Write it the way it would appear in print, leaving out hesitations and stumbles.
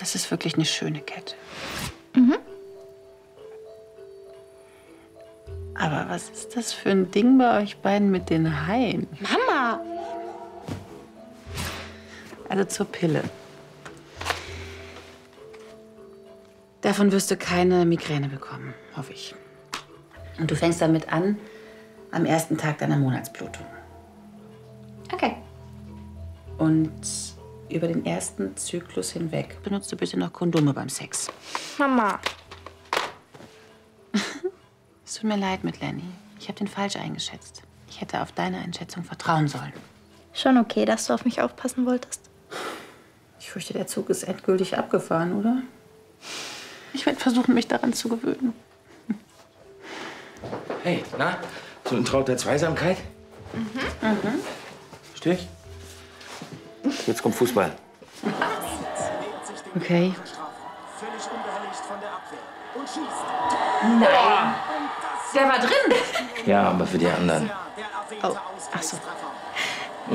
Das ist wirklich eine schöne Kette. Mhm. Aber was ist das für ein Ding bei euch beiden mit den Haien? Mama! Also zur Pille. Davon wirst du keine Migräne bekommen, hoffe ich. Und du fängst damit an, am ersten Tag deiner Monatsblutung. Okay. Und über den ersten Zyklus hinweg benutzt du bitte noch Kondome beim Sex. Mama. Es tut mir leid mit Lenny. Ich habe den falsch eingeschätzt. Ich hätte auf deine Einschätzung vertrauen sollen. Schon okay, dass du auf mich aufpassen wolltest. Ich fürchte, der Zug ist endgültig abgefahren, oder? Ich werde versuchen, mich daran zu gewöhnen. Hey, na? So ein Traut der Zweisamkeit? Stör ich? Jetzt kommt Fußball. Okay. Völlig unbehelligt von der Abwehr. Und schießt. Nein! Der war drin! Ja, aber für die anderen. Der Oh, ach so.